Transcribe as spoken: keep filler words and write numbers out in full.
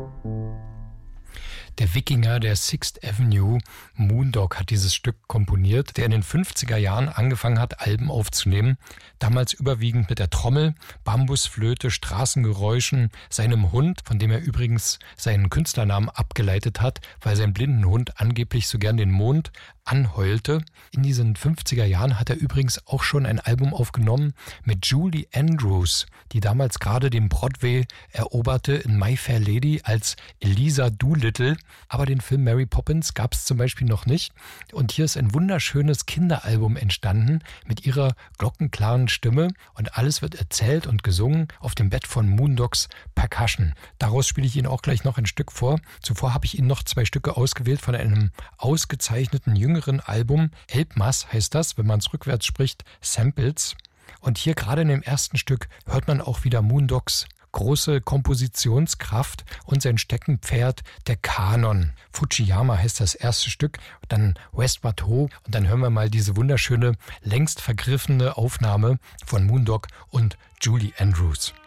Der Wikinger der Sixth Avenue, Moondog, hat dieses Stück komponiert, der in den fünfziger Jahren angefangen hat, Alben aufzunehmen. Damals überwiegend mit der Trommel, Bambusflöte, Straßengeräuschen, seinem Hund, von dem er übrigens seinen Künstlernamen abgeleitet hat, weil sein Blindenhund angeblich so gern den Mond anheulte. In diesen fünfziger Jahren hat er übrigens auch schon ein Album aufgenommen mit Julie Andrews, die damals gerade den Broadway eroberte in My Fair Lady als Eliza Doolittle. Aber den Film Mary Poppins gab es zum Beispiel noch nicht. Und hier ist ein wunderschönes Kinderalbum entstanden mit ihrer glockenklaren Stimme. Und alles wird erzählt und gesungen auf dem Bett von Moondogs Percussion. Daraus spiele ich Ihnen auch gleich noch ein Stück vor. Zuvor habe ich Ihnen noch zwei Stücke ausgewählt von einem ausgezeichneten jüngeren Album. Elbmas heißt das, wenn man es rückwärts spricht, Samples. Und hier gerade in dem ersten Stück hört man auch wieder Moondogs große Kompositionskraft und sein Steckenpferd, der Kanon. Fujiyama heißt das erste Stück, dann Westward Ho und dann hören wir mal diese wunderschöne, längst vergriffene Aufnahme von Moondog und Julie Andrews.